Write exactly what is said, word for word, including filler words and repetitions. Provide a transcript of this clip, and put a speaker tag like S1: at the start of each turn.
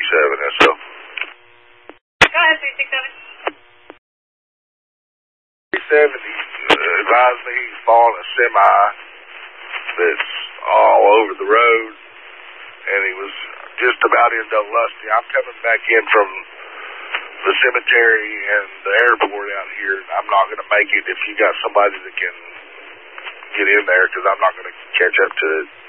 S1: seven S L.
S2: Go ahead, three six seven.
S1: three seventy uh, advised me he's following a semi that's all over the road, and he was just about in Lusty. I'm coming back in from the cemetery and the airport out here. I'm not going to make it if you got somebody that can get in there, because I'm not going to catch up to it.